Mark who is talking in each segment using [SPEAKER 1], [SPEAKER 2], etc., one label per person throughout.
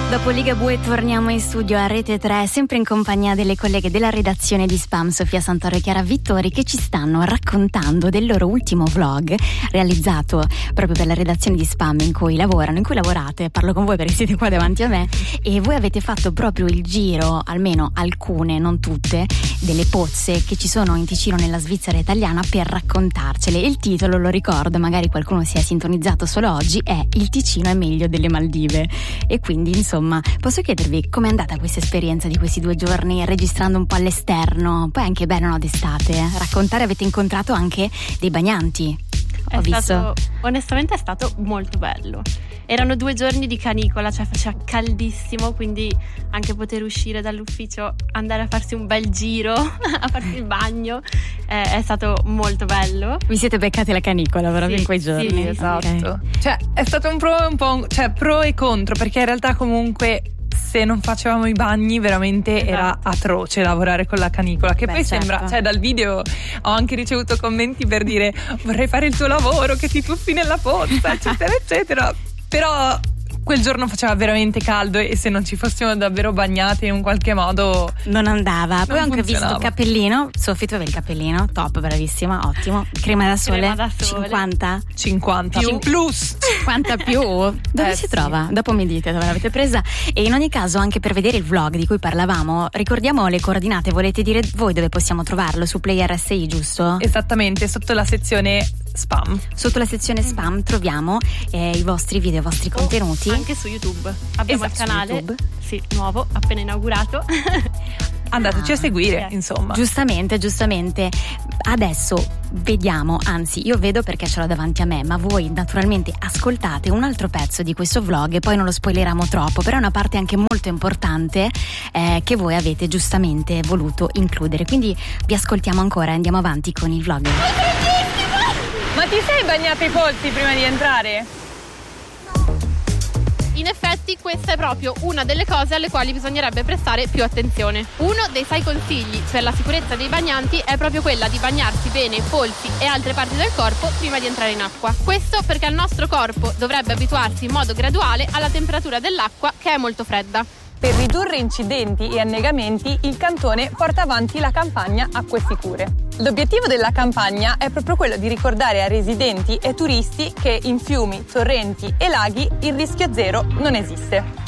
[SPEAKER 1] Dopo Ligabue torniamo in studio a Rete 3, sempre in compagnia delle colleghe della redazione di Spam, Sofia Santoro e Chiara Vittori, che ci stanno raccontando del loro ultimo vlog realizzato proprio per la redazione di Spam in cui lavorate. Parlo con voi perché siete qua davanti a me, e voi avete fatto proprio il giro, almeno alcune, non tutte, delle pozze che ci sono in Ticino, nella Svizzera italiana, per raccontarcele. Il titolo, lo ricordo, magari qualcuno si è sintonizzato solo oggi, è Il Ticino è meglio delle Maldive. E quindi insomma, posso chiedervi com'è andata questa esperienza di questi 2 giorni registrando un po' all'esterno, poi anche bene, no, d'estate, raccontare, avete incontrato anche dei bagnanti,
[SPEAKER 2] onestamente è stato molto bello. Erano 2 giorni di canicola, cioè faceva caldissimo, quindi anche poter uscire dall'ufficio, andare a farsi un bel giro, a farsi il bagno, è stato molto bello.
[SPEAKER 1] Vi siete beccati la canicola proprio in quei giorni?
[SPEAKER 3] Sì, esatto. Okay. Cioè è stato un pro e contro, perché in realtà comunque se non facevamo i bagni veramente era atroce lavorare con la canicola, che poi certo. Sembra, cioè dal video ho anche ricevuto commenti per dire vorrei fare il tuo lavoro, che ti tuffi nella pozza, eccetera eccetera. Però quel giorno faceva veramente caldo e se non ci fossimo davvero bagnati in un qualche modo
[SPEAKER 1] non andava. Poi ho anche visto il cappellino. Sofì, tu avevi il cappellino? Top, bravissima, ottimo. Crema da sole? 50
[SPEAKER 3] più plus
[SPEAKER 1] 50 più. Dove si trova? Dopo mi dite dove l'avete presa. E in ogni caso, anche per vedere il vlog di cui parlavamo, ricordiamo le coordinate. Volete dire voi dove possiamo trovarlo? Su Play RSI, giusto?
[SPEAKER 3] Esattamente, sotto la sezione Spam.
[SPEAKER 1] Sotto la sezione Spam troviamo i vostri video, i vostri contenuti.
[SPEAKER 2] Anche su YouTube abbiamo il canale nuovo, appena inaugurato.
[SPEAKER 3] Andateci a seguire, insomma.
[SPEAKER 1] Giustamente. Adesso vediamo, anzi io vedo perché ce l'ho davanti a me, ma voi naturalmente ascoltate un altro pezzo di questo vlog e poi non lo spoileriamo troppo, però è una parte anche molto importante che voi avete giustamente voluto includere. Quindi vi ascoltiamo ancora e andiamo avanti con il vlog.
[SPEAKER 3] Ma ti sei bagnata i polsi prima di entrare?
[SPEAKER 2] In effetti questa è proprio una delle cose alle quali bisognerebbe prestare più attenzione. Uno dei 6 consigli per la sicurezza dei bagnanti è proprio quella di bagnarsi bene i polsi e altre parti del corpo prima di entrare in acqua. Questo perché il nostro corpo dovrebbe abituarsi in modo graduale alla temperatura dell'acqua, che è molto fredda.
[SPEAKER 3] Per ridurre incidenti e annegamenti, il cantone porta avanti la campagna Acque Sicure. L'obiettivo della campagna è proprio quello di ricordare a residenti e turisti che in fiumi, torrenti e laghi il rischio zero non esiste.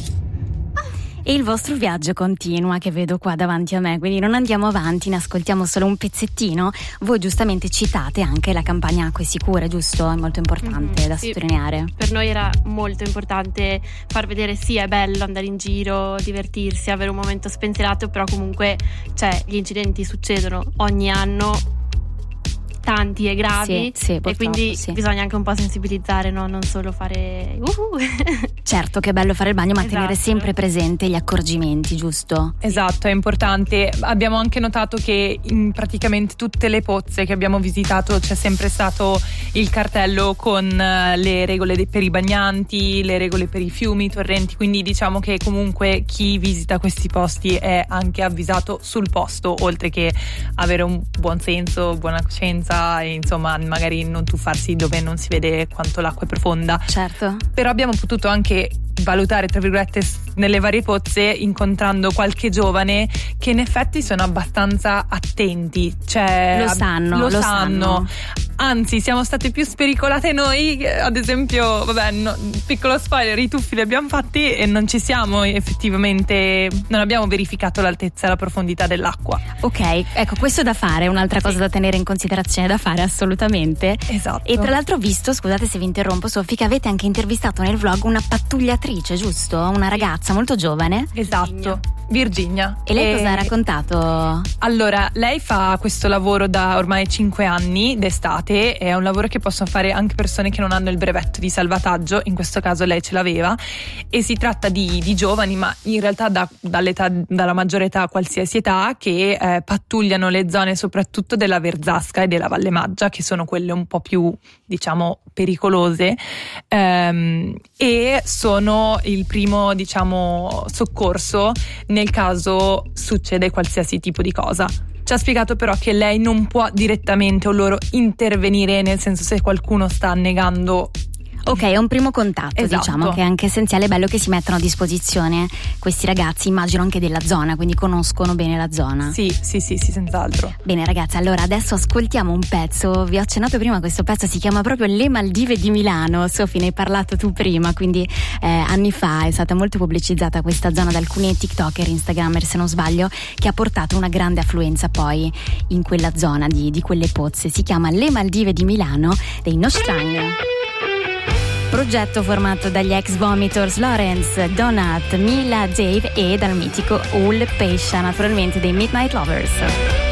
[SPEAKER 1] E il vostro viaggio continua, che vedo qua davanti a me, quindi non andiamo avanti, ne ascoltiamo solo un pezzettino. Voi giustamente citate anche la campagna Acque Sicure, giusto? È molto importante da sottolineare.
[SPEAKER 2] Per noi era molto importante far vedere è bello andare in giro, divertirsi, avere un momento spensierato, però comunque gli incidenti succedono ogni anno, tanti e gravi, e quindi bisogna anche un po' sensibilizzare, no? Non solo fare
[SPEAKER 1] Certo che è bello fare il bagno, ma tenere sempre presente gli accorgimenti, giusto?
[SPEAKER 3] Esatto, è importante. Abbiamo anche notato che in praticamente tutte le pozze che abbiamo visitato c'è sempre stato il cartello con le regole per i bagnanti, le regole per i fiumi, i torrenti, quindi diciamo che comunque chi visita questi posti è anche avvisato sul posto, oltre che avere un buon senso, buona coscienza e insomma magari non tuffarsi dove non si vede quanto l'acqua è profonda.
[SPEAKER 1] Certo.
[SPEAKER 3] Però abbiamo potuto anche valutare, tra virgolette, nelle varie pozze, incontrando qualche giovane che in effetti sono abbastanza attenti, cioè
[SPEAKER 1] lo sanno.
[SPEAKER 3] Anzi, siamo state più spericolate noi, ad esempio, piccolo spoiler, i tuffi li abbiamo fatti e non ci siamo effettivamente, non abbiamo verificato l'altezza e la profondità dell'acqua.
[SPEAKER 1] Ok, ecco, questo è da fare, un'altra cosa da tenere in considerazione, da fare assolutamente.
[SPEAKER 3] Esatto.
[SPEAKER 1] E tra l'altro ho visto, scusate se vi interrompo Sofì, che avete anche intervistato nel vlog una pattugliatrice, giusto? Una ragazza molto giovane.
[SPEAKER 3] Esatto, Virginia.
[SPEAKER 1] E lei cosa ha raccontato?
[SPEAKER 3] Allora, lei fa questo lavoro da ormai 5 anni d'estate, è un lavoro che possono fare anche persone che non hanno il brevetto di salvataggio, in questo caso lei ce l'aveva, e si tratta di giovani, ma in realtà dalla maggiore età a qualsiasi età, che pattugliano le zone soprattutto della Verzasca e della Valle Maggia, che sono quelle un po' più, diciamo, pericolose, e sono il primo, diciamo, soccorso nel caso succede qualsiasi tipo di cosa. Ci ha spiegato però che lei non può direttamente o loro intervenire, nel senso se qualcuno sta annegando
[SPEAKER 1] Ok, è un primo contatto,
[SPEAKER 3] Esatto.
[SPEAKER 1] diciamo, che è anche essenziale, è bello che si mettano a disposizione questi ragazzi, immagino anche della zona, quindi conoscono bene la zona.
[SPEAKER 3] Sì, senz'altro.
[SPEAKER 1] Bene ragazzi, allora adesso ascoltiamo un pezzo, vi ho accennato prima, questo pezzo si chiama proprio Le Maldive di Milano. Sofì, ne hai parlato tu prima, quindi anni fa è stata molto pubblicizzata questa zona da alcuni tiktoker, instagrammer se non sbaglio, che ha portato una grande affluenza poi in quella zona di quelle pozze. Si chiama Le Maldive di Milano dei No Strang. Progetto formato dagli ex Vomitors Lawrence, Donut, Mila, Dave e dal mitico Ul Pescia, naturalmente dei Midnight Lovers.